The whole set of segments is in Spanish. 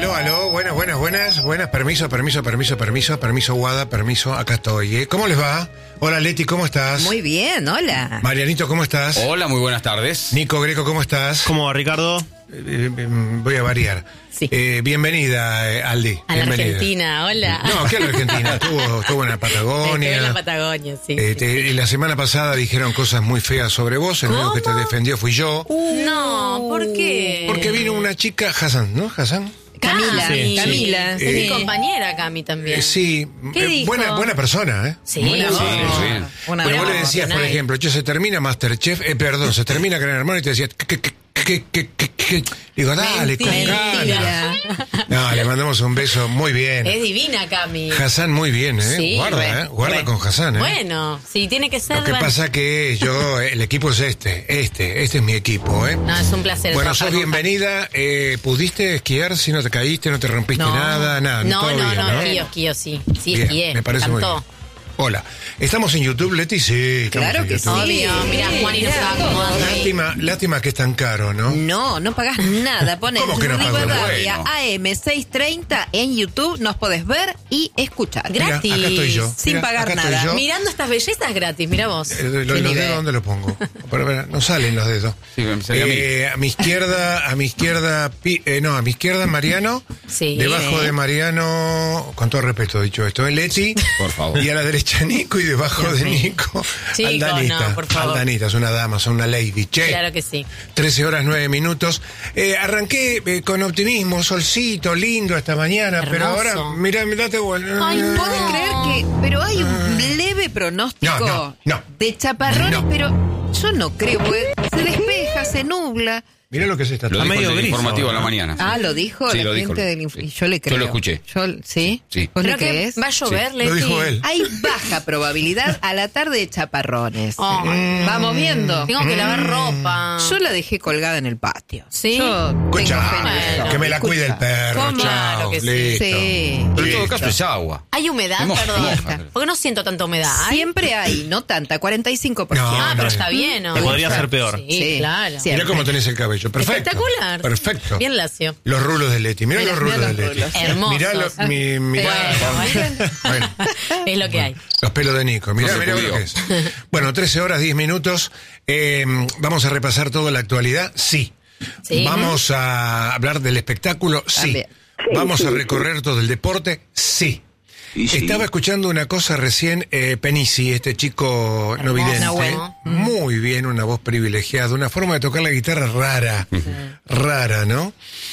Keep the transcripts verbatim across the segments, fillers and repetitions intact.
aló, aló, buenas, buenas, buenas, buenas, permiso, permiso, permiso, permiso, permiso, Guada, permiso, acá estoy, ¿eh? ¿Cómo les va? Hola, Leti, ¿cómo estás? Muy bien, hola. Marianito, ¿cómo estás? Hola, muy buenas tardes. Nico Greco, ¿cómo estás? ¿Cómo va, Ricardo? Eh, eh, voy a variar. Sí. Eh, bienvenida, eh, Aldi. A la bienvenida. Argentina, hola. No, ¿qué a la Argentina? Estuvo, estuvo en la Patagonia. Estuve en la Patagonia, sí. Eh, te- y la semana pasada dijeron cosas muy feas sobre vos, el único que te defendió fui yo. No, ¿por qué? Porque vino una chica, Hassan, ¿no? Hassan. Camila, Cami. Camila. Es sí. mi compañera Cami también. Eh, sí, ¿Qué eh, dijo? buena buena persona, ¿eh? Sí, Buena sí, voz. sí. Una Pero buena vos le voz. decías, por Nice. ejemplo, che, se termina Masterchef, eh, perdón, se termina Gran Hermano y te decía, ¿qué, qué, qué, qué, qué, qué, qué? Digo, dale, con ganas. Mentira. No, le mandamos un beso muy bien. Es divina Cami. Hassan muy bien, ¿eh? Sí, guarda, re, ¿eh? Guarda re. con Hassan, ¿eh? Bueno, sí, tiene que ser. Lo que bueno. pasa que yo, el equipo es este, este, este es mi equipo, ¿eh? No, es un placer. Bueno, trabajar sos con bienvenida. Eh, ¿Pudiste esquiar si no te caíste, no te rompiste No. nada? Nada, No, todo no, bien, no, ¿no? esquío, esquío, sí. Sí, Bien, esquié. me parece muy cantó. bien. Hola, ¿estamos en YouTube, Leti? Sí, estamos Claro en que YouTube. sí. Obvio, mira, Juan y nos está acomodando ahí. Lástima, lástima que es tan caro, ¿no? No, no pagás nada. Pones ¿Cómo que no pago? Rivadavia Bueno. A M seiscientos treinta en YouTube, nos podés ver y escuchar. Mira, Gratis. acá estoy yo. Sin Mira, pagar acá estoy nada. yo. Mirando estas bellezas gratis, mira vos. Eh, lo- Qué los nivel. dedos, ¿dónde los pongo? Pero, pero, no salen los dedos. Sí, me sale a mí. Eh, a mi izquierda, a mi izquierda, Pi- eh, no, a mi izquierda Mariano. Sí. Debajo de Mariano, con todo respeto dicho esto, es Leti. Por favor. Y a la derecha Nico y debajo Dios de mío. Nico, Chicos, Aldanita. no, por favor. Aldanita, es una dama, es una lady. Che, Claro que sí. trece horas nueve minutos. Eh, arranqué eh, con optimismo, solcito, lindo esta mañana, pero Hermoso. ahora, mirá, mirate vuelta. Ay, no. ¿Podés creer que.? Pero hay un leve pronóstico No, no, no. de chaparrones, No. pero yo no creo, porque se despeja, se nubla. Mirá lo que es esta Lo tarde. dijo medio el gris informativo a ahora, la ¿no? mañana. Ah, lo dijo Sí, la lo dijo. gente del. inf- Sí. Yo le creo. Yo lo escuché. Yo, ¿Sí? Sí. ¿Vos le Creo que crees? va a llover, Sí. Leti. Lo dijo él. Hay baja probabilidad a la tarde de chaparrones. Ay, Vamos viendo. tengo que lavar ropa. Yo la dejé colgada en el patio. ¿Sí? Yo tengo Escucha, fe en eso. que me la cuide el Escucha. perro, ¿Cómo? chao, Claro que sí. listo. Sí. Pero en todo Listo. caso es agua. ¿Hay humedad? Me moja, Perdón. me moja. Porque no siento tanta humedad. ¿Hay? Siempre hay, no tanta, cuarenta y cinco por ciento. No, Ah, no, pero no. está bien, ¿no? Que podría ser peor. Sí, Sí, claro. sí. Mirá cómo tenés el cabello, perfecto. Espectacular. Perfecto. Bien lacio. Los rulos de Leti, mirá Mirá, los rulos mirá de los Leti. rulos. Hermosos. Mirá, lo- mi, mirá Bueno, bueno, es lo que hay. los pelos de Nico, mirá, No se mirá lo pudió. que es. Bueno, trece horas, diez minutos. Eh, vamos a repasar toda la actualidad, sí. Sí. Vamos a hablar del espectáculo, sí. También. Vamos a recorrer todo el deporte, sí. Estaba escuchando una cosa recién, eh, Penisi, este chico no vidente, Nahuel. muy bien, una voz privilegiada, una forma de tocar la guitarra rara, rara, ¿no?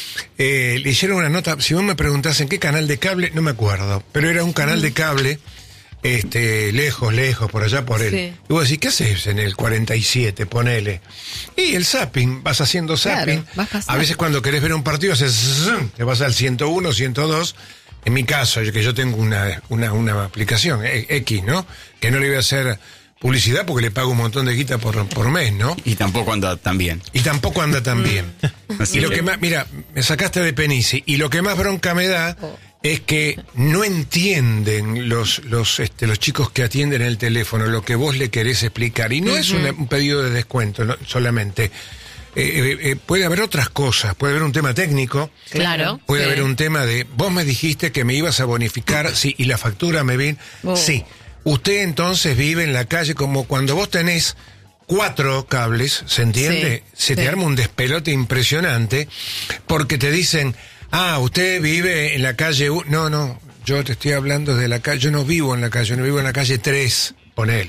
Eh, le hicieron una nota, si vos me preguntás en qué canal de cable, no me acuerdo, pero era un canal de cable, este, lejos, lejos, por allá por él. Sí. Y vos decís, ¿qué haces en el cuarenta y siete? Ponele. Y el zapping, vas haciendo zapping. Claro, vas pasando. A veces cuando querés ver un partido haces, zzz, te vas al ciento uno, ciento dos. En mi caso, yo que yo tengo una, una, una aplicación, eh, X, ¿no? Que no le voy a hacer publicidad porque le pago un montón de guita por, por mes, ¿no? Y tampoco anda tan bien. Y tampoco anda tan bien. Así Y lo que- que más, mira, me sacaste de Penisi, y lo que más bronca me da es que no entienden los, los, este, los chicos que atienden el teléfono lo que vos le querés explicar. Y no es una- un pedido de descuento no, solamente. Eh, eh, eh, puede haber otras cosas, puede haber un tema técnico. Claro. Puede Sí. haber un tema de, vos me dijiste que me ibas a bonificar, sí, y la factura me viene. Oh. Sí, usted entonces vive en la calle como cuando vos tenés cuatro cables, ¿se entiende? Sí, Se te sí. arma un despelote impresionante porque te dicen, ah, usted vive en la calle U. No, no, yo te estoy hablando de la calle, yo no vivo en la calle, yo no vivo en la calle tres, ponele.